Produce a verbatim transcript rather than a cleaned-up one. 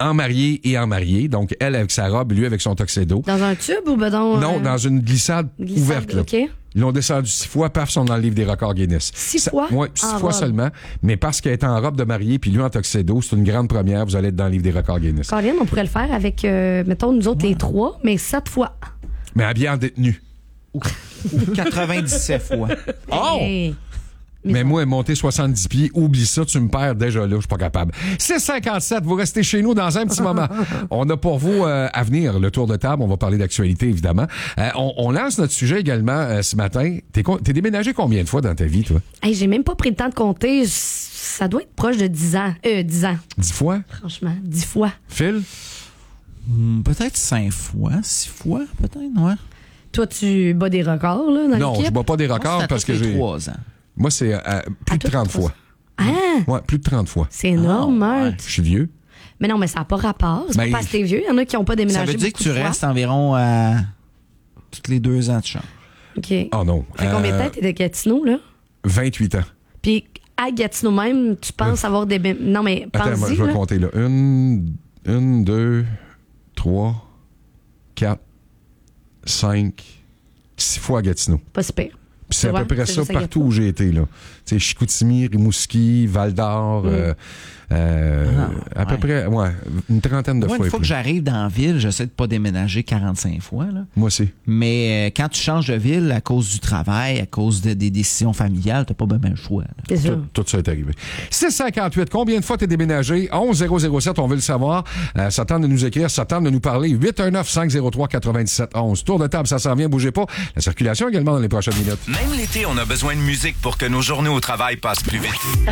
en marié et en marié. Donc, elle avec sa robe, lui avec son tuxedo. Dans un tube ou ben dans... Non, euh... dans une glissade, glissade ouverte. Là. OK. Ils l'ont descendu six fois, paf, ils sont dans le livre des records Guinness. Six Ça, fois? Oui, six en fois robe. seulement. Mais parce qu'elle est en robe de mariée puis lui en tuxedo, c'est une grande première. Vous allez être dans le livre des records Guinness. Colin, on pourrait le faire avec, euh, mettons, nous autres, ouais. les trois, mais sept fois. Mais habillé en détenu. quatre-vingt-dix-sept fois. Oh! Hey. Mais, Mais moi, monter soixante-dix pieds, oublie ça, tu me perds déjà là, je suis pas capable. six cinquante-sept, vous restez chez nous dans un petit moment. On a pour vous euh, à venir le tour de table, on va parler d'actualité évidemment. Euh, on, on lance notre sujet également euh, ce matin. T'es, t'es déménagé combien de fois dans ta vie, toi? Hey, j'ai même pas pris le temps de compter. Ça doit être proche de dix ans. Euh, dix ans. dix fois? Franchement, dix fois. Phil? Hmm, peut-être cinq fois, six fois, peut-être, ouais. Toi, tu bats des records, là, dans non, l'équipe? je bats pas des records Moi, parce que j'ai... trois ans. Moi, c'est euh, plus à de trente fois. Ah! Ouais, plus de trente fois. C'est énorme, oh, ouais. Je suis vieux. Mais non, mais ça n'a pas rapport. C'est ben, pas parce que t'es vieux. Il y en a qui n'ont pas déménagé. Ça veut dire que tu fois. restes environ à toutes les deux ans de chambre. OK. Oh non. Ça fait combien de Euh, temps t'es de Gatineau, là? vingt-huit ans. Puis à Gatineau même, tu penses euh, avoir des... Non, mais Attends, moi, pense-y, je vais là. compter là. Une, une, deux, trois, quatre, cinq, six fois à Gatineau. Pas super. Puis c'est à Ouais, peu près c'est ça juste à partout Gatineau. où j'ai été, là. Tu sais, Chicoutimi, Rimouski, Val-d'Or, Mm. euh, euh, Ah, à peu ouais. près, ouais, une trentaine de Moi, fois. une et fois que plus. j'arrive dans la ville, j'essaie de pas déménager quarante-cinq fois. Là. Moi aussi. Mais euh, quand tu changes de ville à cause du travail, à cause de, des décisions familiales, t'as pas bien le choix. Là. C'est sûr. Tout, tout ça est arrivé. six cinquante-huit, combien de fois t'es déménagé? onze zéro zéro sept, on veut le savoir. Euh, ça tente de nous écrire, ça tente de nous parler. huit un neuf, cinq zéro trois, quatre-vingt-dix-sept, onze. Tour de table, ça s'en vient, bougez pas. La circulation également dans les prochaines minutes. Même l'été, on a besoin de musique pour que nos journées au travail passent plus vite.